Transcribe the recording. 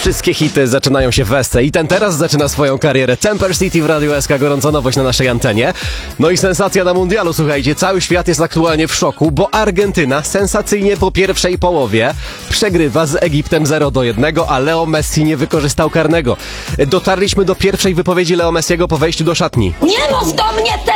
Wszystkie hity zaczynają się w Esce i ten teraz zaczyna swoją karierę. Temper City w Radiu SK, gorąca nowość na naszej antenie. No i sensacja na mundialu, słuchajcie, cały świat jest aktualnie w szoku, bo Argentyna sensacyjnie po pierwszej połowie przegrywa z Egiptem 0-1, a Leo Messi nie wykorzystał karnego. Dotarliśmy do pierwszej wypowiedzi Leo Messiego po wejściu do szatni. Nie mów do mnie